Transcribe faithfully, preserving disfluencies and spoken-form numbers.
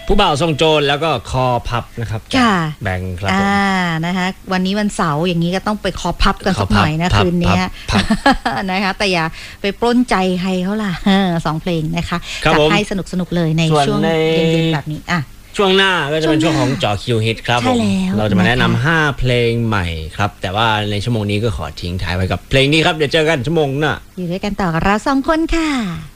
ผู้บ่าวทรงโจรแล้วก็คอพับนะครับค่ะแบ่งครับผมอ่านะคะวันนี้วันเสาร์อย่างนี้ก็ต้องไปคอพับกันสักหน่อยนะคืนนี้นะคะแต่อย่าไปปล้นใจใครเขาล่ะสองเพลงนะคะจัดให้สนุกสนุกเลยในช่วงเย็นๆแบบนี้อ่ะช่วงหน้าก็จะเป็นช่วงของจ่อคิวฮิตครับผมเราจะมาแนะนำห้าเพลงใหม่ครับแต่ว่าในชั่วโมงนี้ก็ขอทิ้งท้ายไว้กับเพลงนี้ครับเดี๋ยวเจอกันชั่วโมงหน้าอยู่ด้วยกันต่อกับเราสองคนค่ะ